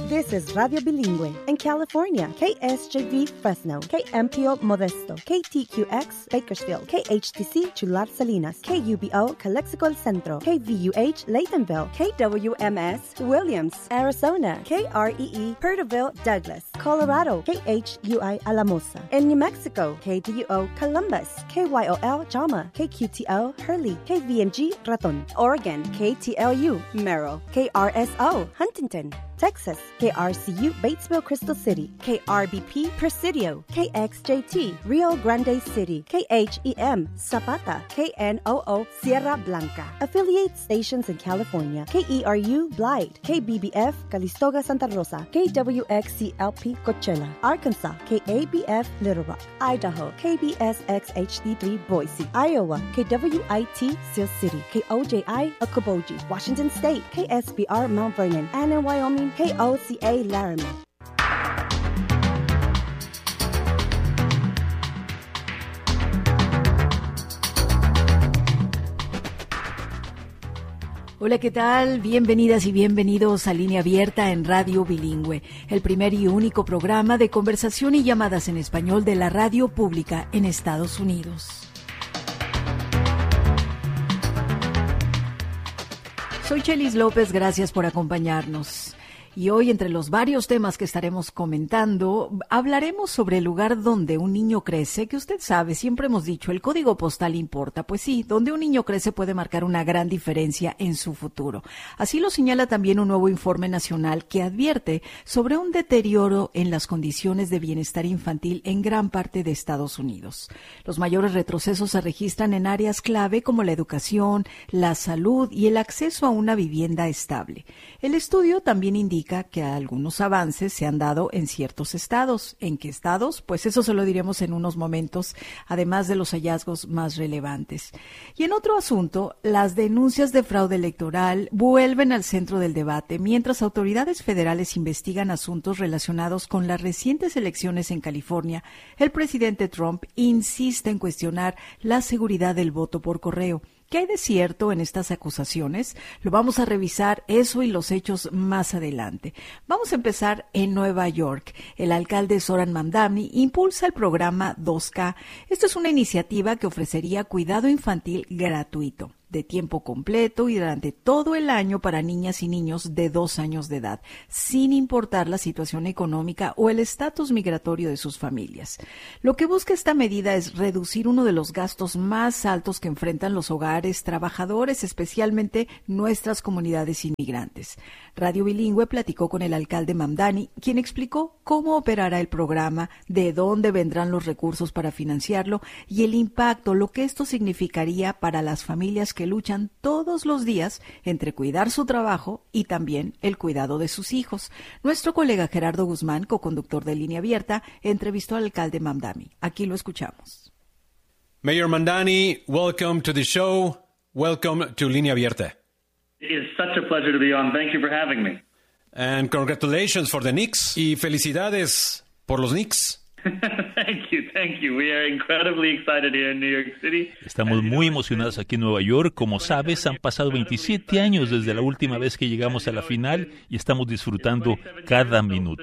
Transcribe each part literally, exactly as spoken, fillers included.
This is Radio Bilingüe. In California, K S J V Fresno, K M P O Modesto, K T Q X Bakersfield, K H T C Chular Salinas, K U B O Calexico El Centro, K V U H Laytonville, K W M S Williams, Arizona, K R E E Perterville Douglas, Colorado, K H U I Alamosa. In New Mexico, K D U O Columbus, K Y O L Jama, K Q T O Hurley, K V M G Raton. Oregon, K T L U Merrill, K R S O Huntington. Texas, K R C U Batesville Crystal City, K R B P Presidio, K X J T Rio Grande City, K H E M Zapata, K N O O Sierra Blanca. Affiliate stations in California, K E R U Blythe, K B B F Calistoga Santa Rosa, K W X C L P Coachella, Arkansas, K A B F Little Rock, Idaho, K B S X H D three Boise, Iowa, K W I T Seal City, K O J I Okoboji, Washington State, K S B R Mount Vernon, and in Wyoming, K O C A Laramie. Hola, ¿qué tal? Bienvenidas y bienvenidos a Línea Abierta en Radio Bilingüe, el primer y único programa de conversación y llamadas en español de la radio pública en Estados Unidos. Soy Chelis López, gracias por acompañarnos. Y hoy, entre los varios temas que estaremos comentando, hablaremos sobre el lugar donde un niño crece, que usted sabe, siempre hemos dicho, el código postal importa. Pues sí, donde un niño crece puede marcar una gran diferencia en su futuro. Así lo señala también un nuevo informe nacional que advierte sobre un deterioro en las condiciones de bienestar infantil en gran parte de Estados Unidos. Los mayores retrocesos se registran en áreas clave como la educación, la salud y el acceso a una vivienda estable. El estudio también indica que algunos avances se han dado en ciertos estados. ¿En qué estados? Pues eso se lo diremos en unos momentos, además de los hallazgos más relevantes. Y en otro asunto, las denuncias de fraude electoral vuelven al centro del debate, mientras autoridades federales investigan asuntos relacionados con las recientes elecciones en California. El presidente Trump insiste en cuestionar la seguridad del voto por correo. ¿Qué hay de cierto en estas acusaciones? Lo vamos a revisar eso y los hechos más adelante. Vamos a empezar en Nueva York. El alcalde Zoran Mamdani impulsa el programa dos K. Esto es una iniciativa que ofrecería cuidado infantil gratuito, de tiempo completo y durante todo el año para niñas y niños de dos años de edad, sin importar la situación económica o el estatus migratorio de sus familias. Lo que busca esta medida es reducir uno de los gastos más altos que enfrentan los hogares trabajadores, especialmente nuestras comunidades inmigrantes. Radio Bilingüe platicó con el alcalde Mamdani, quien explicó cómo operará el programa, de dónde vendrán los recursos para financiarlo y el impacto, lo que esto significaría para las familias que luchan todos los días entre cuidar su trabajo y también el cuidado de sus hijos. Nuestro colega Gerardo Guzmán, coconductor de Línea Abierta, entrevistó al alcalde Mamdani. Aquí lo escuchamos. Mayor Mamdani, welcome to the show. Welcome to Línea Abierta. It is such a pleasure to be on. Thank you for having me. And congratulations for the Knicks. Y felicidades por los Knicks. Thank you, thank you. We are incredibly excited here in New York City. Estamos muy emocionados aquí en Nueva York. Como sabes, han pasado veintisiete años desde la última vez que llegamos a la final y estamos disfrutando cada minuto.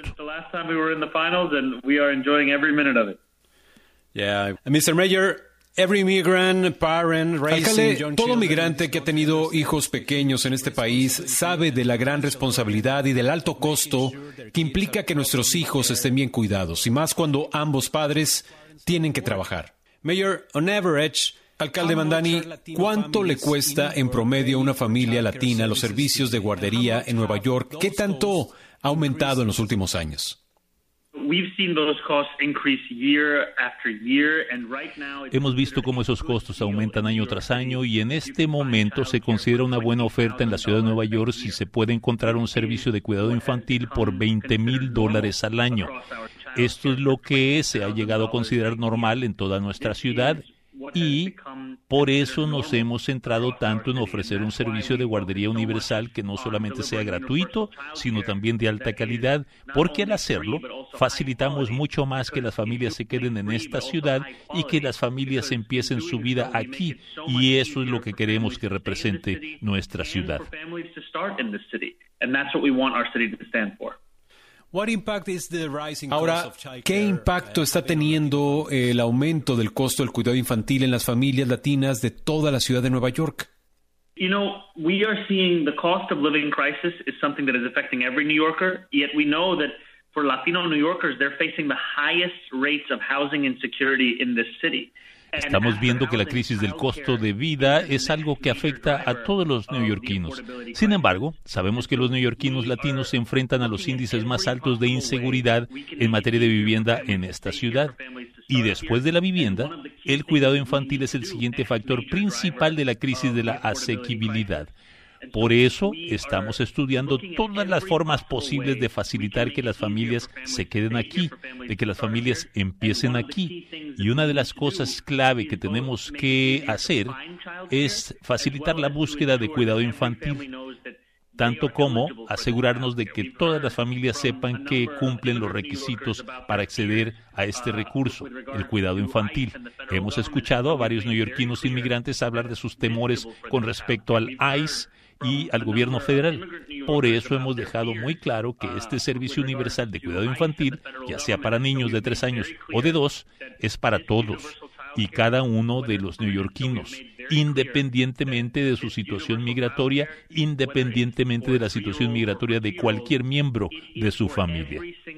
Yeah, mister Mayor, every immigrant, parent, raising young children. Todo migrante que ha tenido hijos pequeños en este país sabe de la gran responsabilidad y del alto costo que implica que nuestros hijos estén bien cuidados, y más cuando ambos padres tienen que trabajar. Mayor, on average, alcalde Mamdani, ¿cuánto le cuesta en promedio a una familia latina los servicios de guardería en Nueva York? ¿Qué tanto ha aumentado en los últimos años? Hemos visto cómo esos costos aumentan año tras año y en este momento se considera una buena oferta en la ciudad de Nueva York si se puede encontrar un servicio de cuidado infantil por veinte mil dólares al año. Esto es lo que se ha llegado a considerar normal en toda nuestra ciudad y por eso nos hemos centrado tanto en ofrecer un servicio de guardería universal que no solamente sea gratuito, sino también de alta calidad, porque al hacerlo facilitamos mucho más que las familias se queden en esta ciudad y que las familias empiecen su vida aquí, y eso es lo que queremos que represente nuestra ciudad. Ahora, ¿qué impacto está teniendo el aumento del costo del cuidado infantil en las familias latinas de toda la ciudad de Nueva York? You know, we are seeing the cost of living crisis is something that is affecting every New Yorker, yet we know that for Latino New Yorkers, they're facing the highest rates of housing insecurity in this city. Estamos viendo que la crisis del costo de vida es algo que afecta a todos los neoyorquinos. Sin embargo, sabemos que los neoyorquinos latinos se enfrentan a los índices más altos de inseguridad en materia de vivienda en esta ciudad. Y después de la vivienda, el cuidado infantil es el siguiente factor principal de la crisis de la asequibilidad. Por eso estamos estudiando todas las formas posibles de facilitar que las familias se queden aquí, de que las familias empiecen aquí. Y una de las cosas clave que tenemos que hacer es facilitar la búsqueda de cuidado infantil, tanto como asegurarnos de que todas las familias sepan que cumplen los requisitos para acceder a este recurso, el cuidado infantil. Hemos escuchado a varios neoyorquinos inmigrantes hablar de sus temores con respecto al I C E y al gobierno federal. Por eso hemos dejado muy claro que este servicio universal de cuidado infantil, ya sea para niños de tres años o de dos, es para todos y cada uno de los neoyorquinos, independientemente de su situación migratoria, independientemente de la situación migratoria de cualquier miembro de su familia.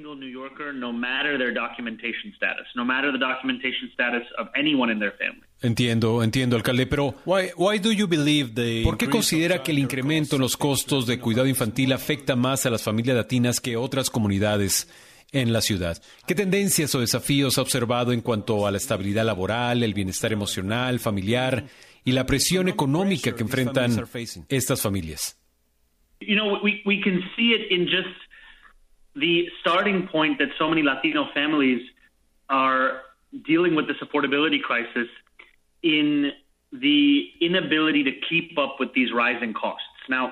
Entiendo, entiendo, alcalde, pero why, why do you believe the ¿por qué considera que el incremento en los costos de cuidado infantil afecta más a las familias latinas que otras comunidades en la ciudad? ¿Qué tendencias o desafíos ha observado en cuanto a la estabilidad laboral, el bienestar emocional, familiar y la presión económica que enfrentan estas familias? You know, we, we can see it in just the starting point that so many Latino families are dealing with this affordability crisis in the inability to keep up with these rising costs. Now,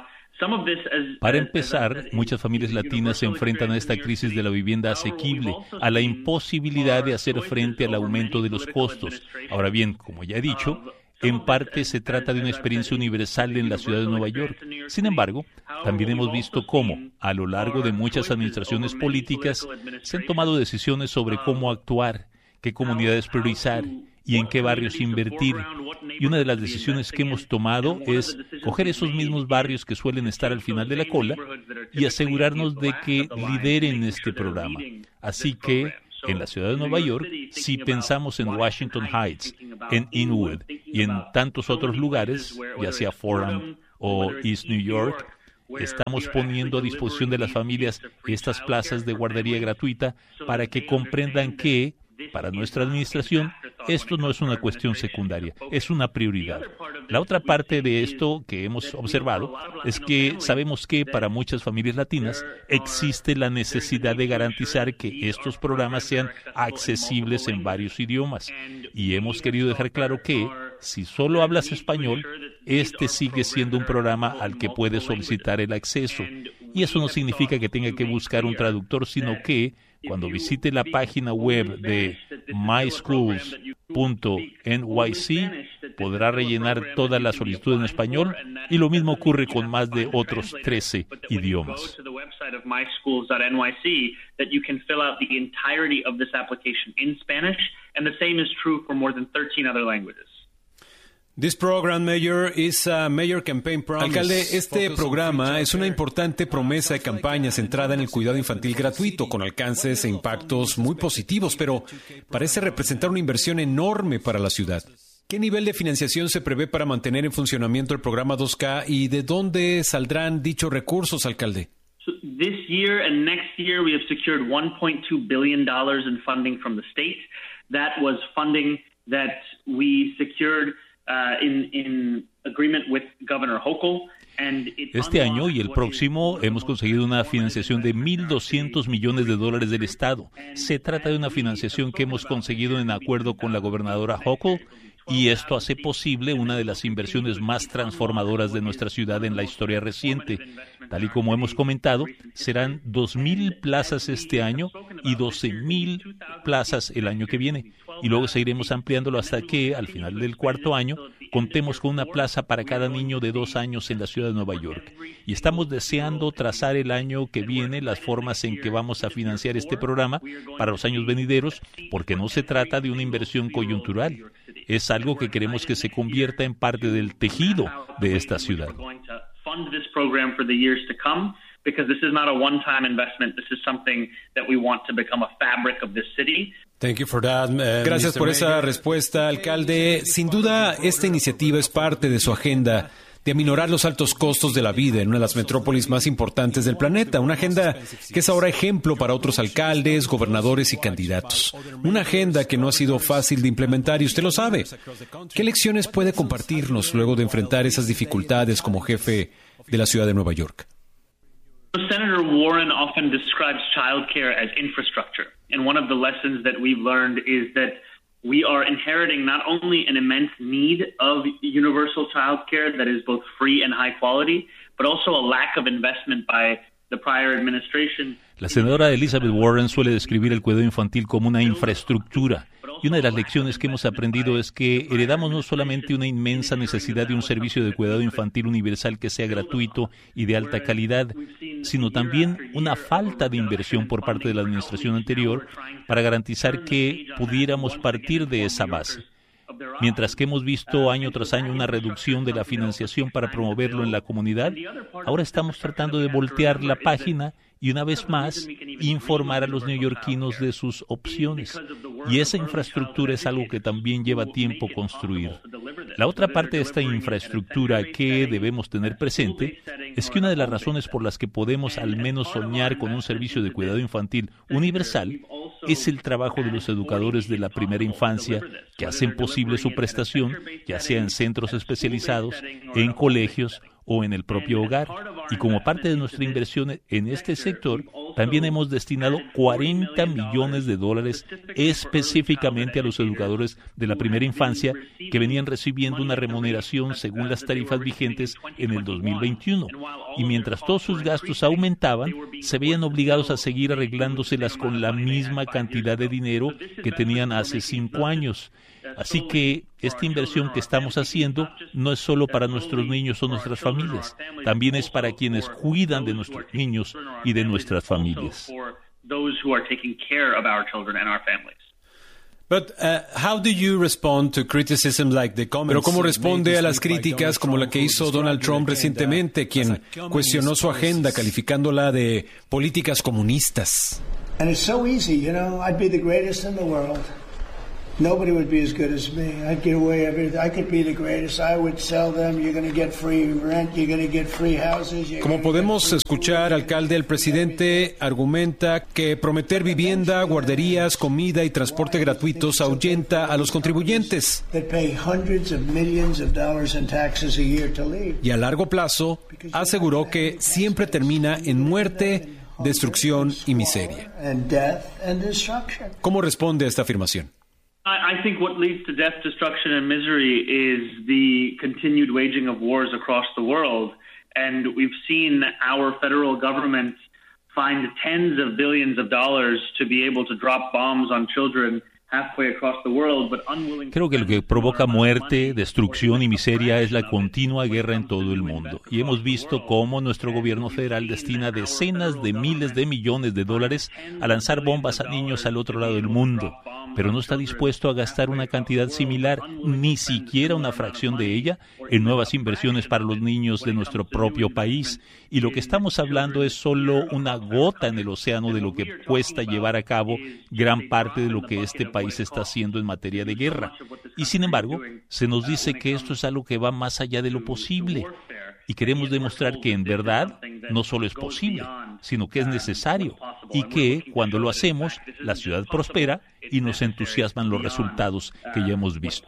Para empezar, muchas familias latinas se enfrentan a esta crisis de la vivienda asequible, a la imposibilidad de hacer frente al aumento de los costos. Ahora bien, como ya he dicho, en parte se trata de una experiencia universal en la ciudad de Nueva York. Sin embargo, también hemos visto cómo, a lo largo de muchas administraciones políticas, se han tomado decisiones sobre cómo actuar, qué comunidades priorizar y en qué barrios invertir. Y una de las decisiones que hemos tomado es coger esos mismos barrios que suelen estar al final de la cola y asegurarnos de que lideren este programa. Así que, en la ciudad de Nueva York, si pensamos en Washington Heights, en Inwood y en tantos otros lugares, ya sea Fordham o East New York, estamos poniendo a disposición de las familias estas plazas de guardería gratuita para que comprendan que, para nuestra administración, esto no es una cuestión secundaria, es una prioridad. La otra parte de esto que hemos observado es que sabemos que para muchas familias latinas existe la necesidad de garantizar que estos programas sean accesibles en varios idiomas. Y hemos querido dejar claro que, si solo hablas español, este sigue siendo un programa al que puedes solicitar el acceso. Y eso no significa que tenga que buscar un traductor, sino que cuando visite la página web de my schools punto n y c podrá rellenar toda la solicitud en español, y lo mismo ocurre con más de otros trece idiomas. This program, Mayor, is a major campaign promise. Alcalde, este programa es una importante promesa de campaña centrada en el cuidado infantil gratuito, con alcances e impactos muy positivos, pero parece representar una inversión enorme para la ciudad. ¿Qué nivel de financiación se prevé para mantener en funcionamiento el programa dos K y de dónde saldrán dichos recursos, alcalde? So this year and next year we have secured one point two billion dollars in funding from the state. That was funding that we secured Uh, in, in agreement with Governor Hochul. Este año y el próximo hemos conseguido una financiación de mil doscientos millones de dólares del Estado. Se trata de una financiación que hemos conseguido en acuerdo con la gobernadora Hochul, y esto hace posible una de las inversiones más transformadoras de nuestra ciudad en la historia reciente. Tal y como hemos comentado, serán dos mil plazas este año y doce mil plazas el año que viene. Y luego seguiremos ampliándolo hasta que, al final del cuarto año, contemos con una plaza para cada niño de dos años en la ciudad de Nueva York. Y estamos deseando trazar el año que viene las formas en que vamos a financiar este programa para los años venideros, porque no se trata de una inversión coyuntural. Es algo que queremos que se convierta en parte del tejido de esta ciudad. Because this is not a one-time investment. This is something that we want to become a fabric of this city. Thank you for that, uh, Gracias por esa respuesta, alcalde. Sin duda, esta iniciativa es parte de su agenda de aminorar los altos costos de la vida en una de las metrópolis más importantes del planeta. Una agenda que es ahora ejemplo para otros alcaldes, gobernadores y candidatos. Una agenda que no ha sido fácil de implementar y usted lo sabe. ¿Qué lecciones puede compartirnos luego de enfrentar esas dificultades como jefe de la ciudad de Nueva York? Senator Warren often describes childcare as infrastructure, and one of the lessons that we've learned is that we are inheriting not only an immense need of universal childcare that is both free and high quality, but also a lack of investment by the prior administration. La senadora Elizabeth Warren suele describir el cuidado infantil como una infraestructura. Y una de las lecciones que hemos aprendido es que heredamos no solamente una inmensa necesidad de un servicio de cuidado infantil universal que sea gratuito y de alta calidad, sino también una falta de inversión por parte de la administración anterior para garantizar que pudiéramos partir de esa base. Mientras que hemos visto año tras año una reducción de la financiación para promoverlo en la comunidad, ahora estamos tratando de voltear la página y una vez más informar a los neoyorquinos de sus opciones. Y esa infraestructura es algo que también lleva tiempo construir. La otra parte de esta infraestructura que debemos tener presente es que una de las razones por las que podemos al menos soñar con un servicio de cuidado infantil universal es el trabajo de los educadores de la primera infancia que hacen posible su prestación, ya sea en centros especializados, en colegios o en el propio hogar. Y como parte de nuestra inversión en este sector, también hemos destinado cuarenta millones de dólares específicamente a los educadores de la primera infancia que venían recibiendo una remuneración según las tarifas vigentes en el dos mil veintiuno. Y mientras todos sus gastos aumentaban, se veían obligados a seguir arreglándoselas con la misma cantidad de dinero que tenían hace cinco años. Así que esta inversión que estamos haciendo no es solo para nuestros niños o nuestras familias, también es para quienes cuidan de nuestros niños y de nuestras familias. But, uh, how do you respond to criticism like the comments? Pero ¿cómo responde a las críticas como la que hizo Donald Trump recientemente, quien cuestionó su agenda calificándola de políticas comunistas? And it's so easy, you know, I'd be the greatest in the world. Nobody would be as good as me. I'd get away everything. I could be the greatest. I would sell them. You're going to get free rent. You're going to get free houses. Como podemos escuchar, alcalde, el presidente argumenta que prometer vivienda, guarderías, comida y transporte gratuitos ahuyenta a los contribuyentes. Y a largo plazo, aseguró que siempre termina en muerte, destrucción y miseria. ¿Cómo responde a esta afirmación? I think what leads to death, destruction, and misery is the continued waging of wars across the world. And we've seen our federal government find tens of billions of dollars to be able to drop bombs on children halfway across the world, but unwilling. Creo que lo que provoca muerte, destrucción y miseria es la continua guerra en todo el mundo. Y hemos visto cómo nuestro gobierno federal destina decenas de miles de millones de dólares a lanzar bombas a niños al otro lado del mundo, pero no está dispuesto a gastar una cantidad similar, ni siquiera una fracción de ella, en nuevas inversiones para los niños de nuestro propio país. Y lo que estamos hablando es solo una gota en el océano de lo que cuesta llevar a cabo gran parte de lo que este país está haciendo en materia de guerra. Y sin embargo, se nos dice que esto es algo que va más allá de lo posible. Y queremos demostrar que en verdad no solo es posible, sino que es necesario y que cuando lo hacemos, la ciudad prospera y nos entusiasman los resultados que ya hemos visto.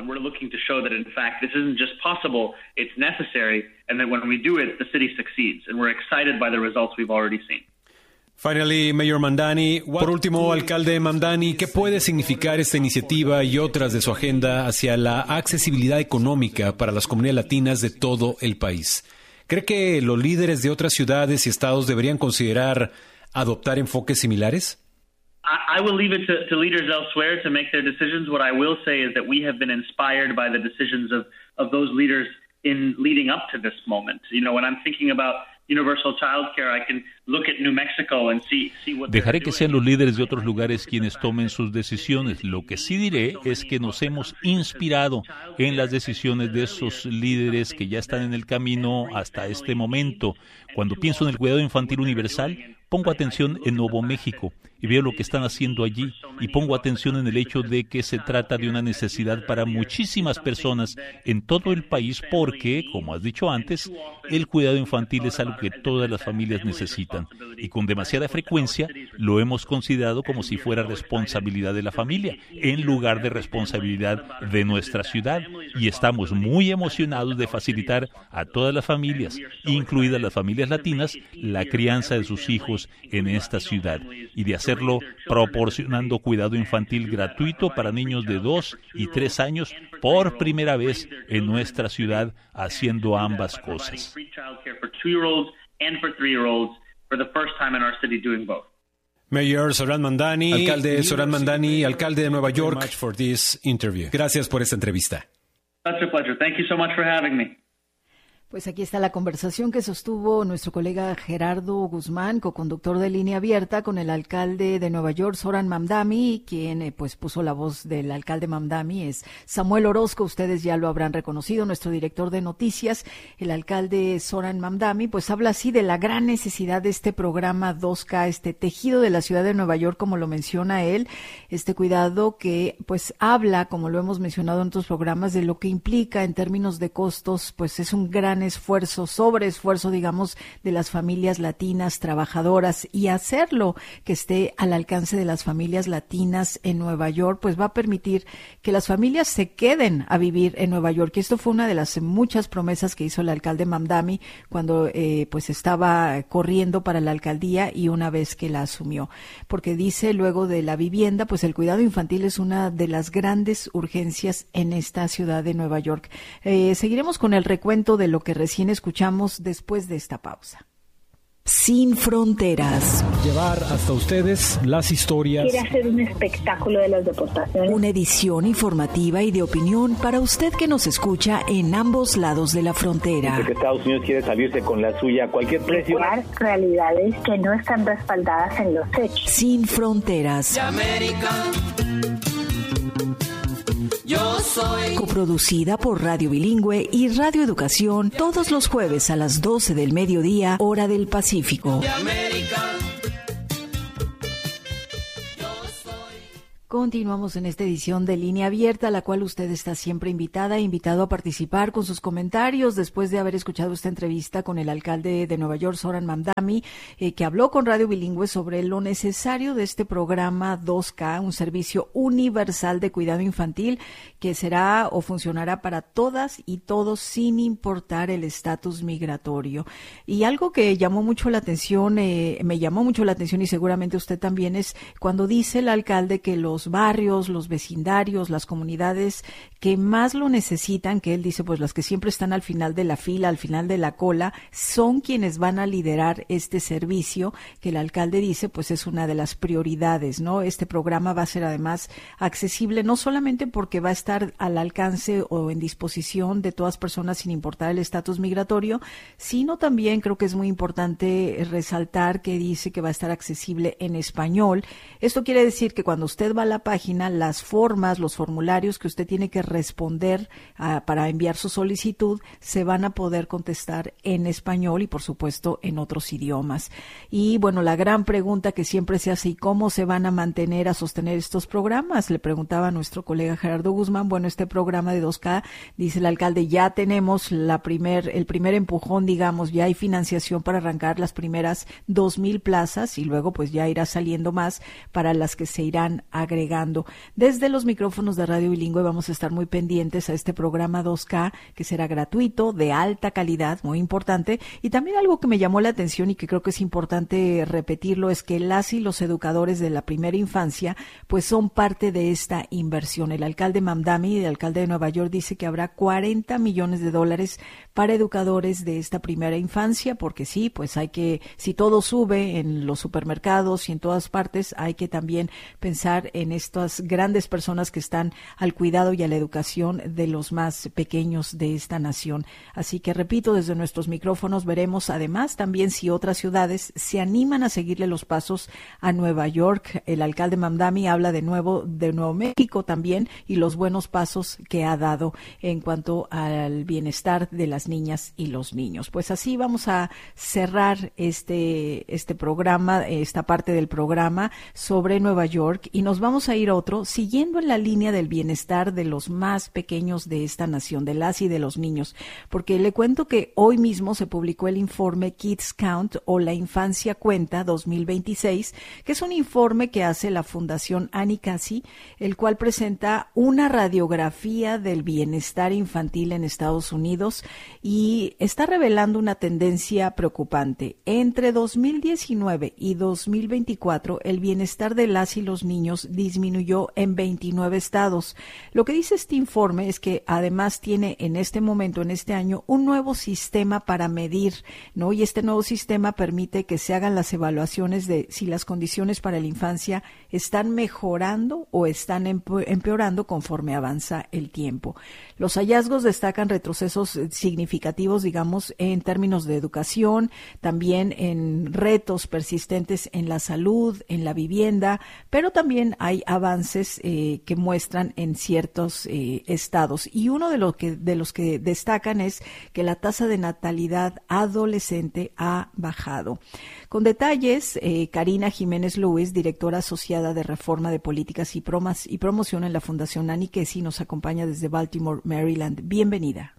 Finally, Mayor Mamdani, por último, alcalde Mamdani, ¿qué puede significar esta iniciativa y otras de su agenda hacia la accesibilidad económica para las comunidades latinas de todo el país? ¿Cree que los líderes de otras ciudades y estados deberían considerar adoptar enfoques similares? I will leave it to, to leaders elsewhere to make their decisions. What I will say is that we have been inspired by the decisions of of those leaders in leading up to this moment. You know, when I'm thinking about universal childcare, I can look at New Mexico and see, see what Dejaré que sean los líderes de otros lugares quienes tomen sus decisiones. Lo que sí diré es que nos hemos inspirado en las decisiones de esos líderes que ya están en el camino hasta este momento. Cuando pienso en el cuidado infantil universal, pongo atención en Nuevo México y veo lo que están haciendo allí, y pongo atención en el hecho de que se trata de una necesidad para muchísimas personas en todo el país porque, como has dicho antes, el cuidado infantil es algo que todas las familias necesitan, y con demasiada frecuencia lo hemos considerado como si fuera responsabilidad de la familia, en lugar de responsabilidad de nuestra ciudad, y estamos muy emocionados de facilitar a todas las familias, incluidas las familias latinas, la crianza de sus hijos en esta ciudad, y de hacerlo proporcionando cuidado infantil gratuito para niños de dos y tres años por primera vez en nuestra ciudad, haciendo ambas cosas. Mayor Zohran Mamdani, alcalde Zohran Mamdani, alcalde de Nueva York, for this interview. Gracias por esta entrevista. That's a pleasure. Thank you so much for having me. Pues aquí está la conversación que sostuvo nuestro colega Gerardo Guzmán, coconductor de Línea Abierta, con el alcalde de Nueva York, Zohran Mamdani, quien eh, pues puso la voz del alcalde Mamdani, es Samuel Orozco, ustedes ya lo habrán reconocido, nuestro director de noticias. El alcalde Zohran Mamdani pues habla así de la gran necesidad de este programa dos K, este tejido de la ciudad de Nueva York, como lo menciona él, este cuidado que pues habla, como lo hemos mencionado en otros programas, de lo que implica en términos de costos, pues es un gran esfuerzo, sobre esfuerzo, digamos, de las familias latinas trabajadoras, y hacerlo que esté al alcance de las familias latinas en Nueva York, pues va a permitir que las familias se queden a vivir en Nueva York. Y esto fue una de las muchas promesas que hizo el alcalde Mamdani cuando eh, pues estaba corriendo para la alcaldía y una vez que la asumió. Porque dice, luego de la vivienda, pues el cuidado infantil es una de las grandes urgencias en esta ciudad de Nueva York. Eh, seguiremos con el recuento de lo que recién escuchamos después de esta pausa. Sin fronteras. Llevar hasta ustedes las historias. Quiere hacer un espectáculo de las deportaciones. Una edición informativa y de opinión para usted que nos escucha en ambos lados de la frontera. Dice que Estados Unidos quiere salirse con la suya a cualquier precio. Realidades que no están respaldadas en los hechos. Sin fronteras. Yo soy. Coproducida por Radio Bilingüe y Radio Educación, todos los jueves a las doce del mediodía, hora del Pacífico. De América. Continuamos en esta edición de Línea Abierta, a la cual usted está siempre invitada, invitado a participar con sus comentarios después de haber escuchado esta entrevista con el alcalde de Nueva York, Zohran Mamdani, eh, que habló con Radio Bilingüe sobre lo necesario de este programa dos K, un servicio universal de cuidado infantil que será o funcionará para todas y todos sin importar el estatus migratorio. Y algo que llamó mucho la atención, eh, me llamó mucho la atención y seguramente usted también, es cuando dice el alcalde que los barrios, los vecindarios, las comunidades que más lo necesitan, que él dice, pues las que siempre están al final de la fila, al final de la cola, son quienes van a liderar este servicio, que el alcalde dice, pues es una de las prioridades, ¿no? Este programa va a ser además accesible, no solamente porque va a estar al alcance o en disposición de todas personas sin importar el estatus migratorio, sino también creo que es muy importante resaltar que dice que va a estar accesible en español. Esto quiere decir que cuando usted va a la página, las formas, los formularios que usted tiene que responder a, para enviar su solicitud, se van a poder contestar en español y por supuesto en otros idiomas. Y bueno, la gran pregunta que siempre se hace, ¿y cómo se van a mantener, a sostener estos programas? Le preguntaba a nuestro colega Gerardo Guzmán. Bueno, este programa de dos K, dice el alcalde, ya tenemos la primer, el primer empujón, digamos, ya hay financiación para arrancar las primeras dos mil plazas y luego pues ya irá saliendo más para las que se irán agregando. Desde los micrófonos de Radio Bilingüe vamos a estar muy pendientes a este programa dos K, que será gratuito, de alta calidad, muy importante. Y también algo que me llamó la atención y que creo que es importante repetirlo, es que las y los educadores de la primera infancia pues son parte de esta inversión. El alcalde Mamdani, el alcalde de Nueva York, dice que habrá cuarenta millones de dólares para educadores de esta primera infancia, porque sí, pues hay que, si todo sube en los supermercados y en todas partes, hay que también pensar en estas grandes personas que están al cuidado y a la educación de los más pequeños de esta nación. Así que, repito, desde nuestros micrófonos veremos además también si otras ciudades se animan a seguirle los pasos a Nueva York. El alcalde Mamdani habla de nuevo de Nuevo México también y los buenos pasos que ha dado en cuanto al bienestar de las niñas y los niños. Pues así vamos a cerrar este, este programa, esta parte del programa sobre Nueva York, y nos vamos a ir a otro, siguiendo en la línea del bienestar de los más pequeños de esta nación, de las y de los niños, porque le cuento que hoy mismo se publicó el informe Kids Count o La Infancia Cuenta dos mil veintiséis, que es un informe que hace la Fundación Annie Casey, el cual presenta una radiografía del bienestar infantil en Estados Unidos y está revelando una tendencia preocupante. Entre dos mil diecinueve y dos mil veinticuatro, el bienestar de las y los niños disminuyó en veintinueve estados. Lo que dice este informe es que además tiene en este momento, en este año, un nuevo sistema para medir, ¿no? Y este nuevo sistema permite que se hagan las evaluaciones de si las condiciones para la infancia están mejorando o están empeorando conforme avanza el tiempo. Los hallazgos destacan retrocesos significativos, digamos, en términos de educación, también en retos persistentes en la salud, en la vivienda, pero también hay avances eh, que muestran en ciertos eh, estados. Y uno de, lo que, de los que destacan es que la tasa de natalidad adolescente ha bajado. Con detalles, eh, Karina Jiménez Lewis, directora asociada de Reforma de Políticas y, Promas, y Promoción en la Fundación Annie Casey, nos acompaña desde Baltimore, Maryland. Bienvenida.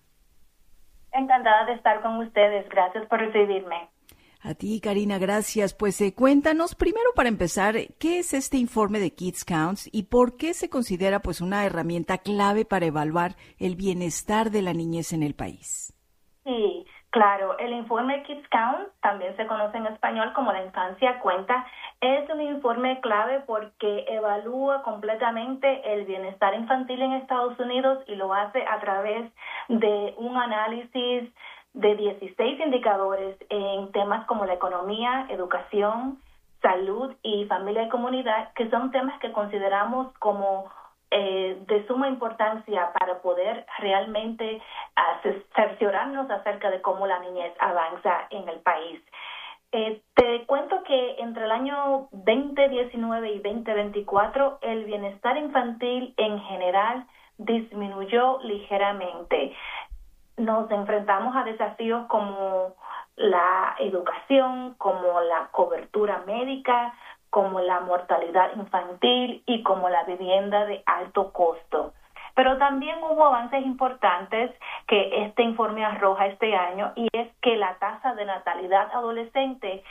Encantada de estar con ustedes. Gracias por recibirme. A ti, Karina, gracias. Pues eh, cuéntanos, primero para empezar, ¿qué es este informe de Kids Counts y por qué se considera pues una herramienta clave para evaluar el bienestar de la niñez en el país? Sí, claro. El informe Kids Count, también se conoce en español como La Infancia Cuenta, es un informe clave porque evalúa completamente el bienestar infantil en Estados Unidos y lo hace a través de un análisis de dieciséis indicadores en temas como la economía, educación, salud y familia y comunidad, que son temas que consideramos como eh, de suma importancia para poder realmente uh, cerciorarnos acerca de cómo la niñez avanza en el país. Eh, te cuento que entre el año veinte diecinueve y veinte veinticuatro el bienestar infantil en general disminuyó ligeramente. Nos enfrentamos a desafíos como la educación, como la cobertura médica, como la mortalidad infantil y como la vivienda de alto costo. Pero también hubo avances importantes que este informe arroja este año, y es que la tasa de natalidad adolescente